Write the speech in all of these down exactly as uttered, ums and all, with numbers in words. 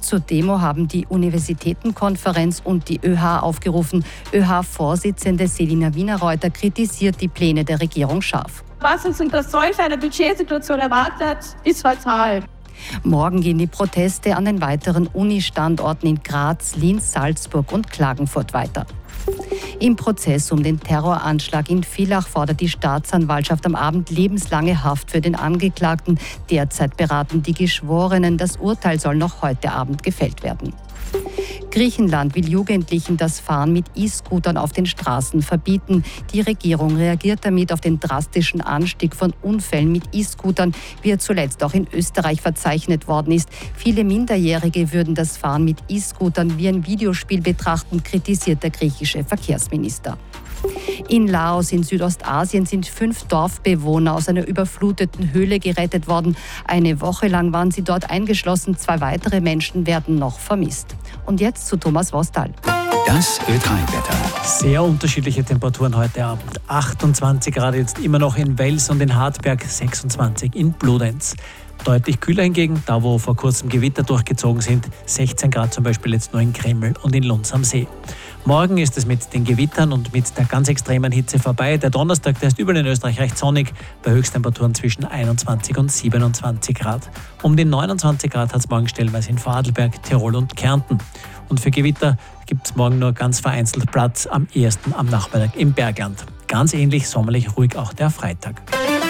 Zur Demo haben die Universitätenkonferenz und die ÖH aufgerufen. ÖH-Vorsitzende Selina Wienerreuter kritisiert die Pläne der Regierung scharf. Was uns unter solch einer Budgetsituation erwartet, ist fatal. Morgen gehen die Proteste an den weiteren Uni-Standorten in Graz, Linz, Salzburg und Klagenfurt weiter. Im Prozess um den Terroranschlag in Villach fordert die Staatsanwaltschaft am Abend lebenslange Haft für den Angeklagten. Derzeit beraten die Geschworenen. Das Urteil soll noch heute Abend gefällt werden. Griechenland will Jugendlichen das Fahren mit E-Scootern auf den Straßen verbieten. Die Regierung reagiert damit auf den drastischen Anstieg von Unfällen mit E-Scootern, wie er zuletzt auch in Österreich verzeichnet worden ist. Viele Minderjährige würden das Fahren mit E-Scootern wie ein Videospiel betrachten, kritisiert der griechische Verkehrsminister. In Laos in Südostasien sind fünf Dorfbewohner aus einer überfluteten Höhle gerettet worden. Eine Woche lang waren sie dort eingeschlossen. Zwei weitere Menschen werden noch vermisst. Und jetzt zu Thomas Wostal. Das Ö drei Wetter. Sehr unterschiedliche Temperaturen heute Abend. achtundzwanzig Grad jetzt immer noch in Wels und in Hartberg, sechsundzwanzig in Bludenz. Deutlich kühler hingegen, da wo vor kurzem Gewitter durchgezogen sind, sechzehn Grad zum Beispiel jetzt nur in Kreml und in Lunds am See. Morgen ist es mit den Gewittern und mit der ganz extremen Hitze vorbei. Der Donnerstag, der ist überall in Österreich recht sonnig, bei Höchsttemperaturen zwischen einundzwanzig und siebenundzwanzig Grad. Um die neunundzwanzig Grad hat es morgen stellenweise in Vorarlberg, Tirol und Kärnten. Und für Gewitter gibt es morgen nur ganz vereinzelt Platz, am ehesten am Nachmittag im Bergland. Ganz ähnlich sommerlich ruhig auch der Freitag.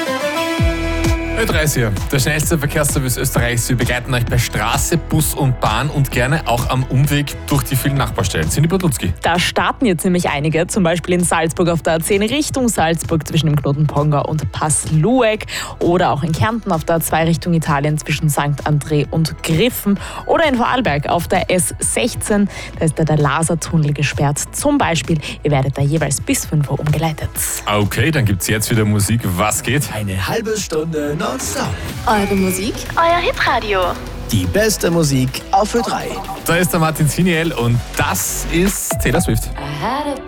Ö drei ist hier, der schnellste Verkehrsservice Österreichs. Wir begleiten euch bei Straße, Bus und Bahn und gerne auch am Umweg durch die vielen Nachbarstellen. Cindy Bodlutski. Da starten jetzt nämlich einige, zum Beispiel in Salzburg auf der A zehn Richtung Salzburg zwischen dem Knoten Ponga und Pass-Lueck oder auch in Kärnten auf der A zwei Richtung Italien zwischen Sankt André und Griffen oder in Vorarlberg auf der S sechzehn, da ist da der Lasertunnel gesperrt zum Beispiel. Ihr werdet da jeweils bis fünf Uhr umgeleitet. Okay, dann gibt's jetzt wieder Musik. Was geht? Eine halbe Stunde nonstop. Eure Musik, euer Hitradio. Die beste Musik auf Ö drei. Da ist der Martin Ziniel und das ist Taylor Swift. I had a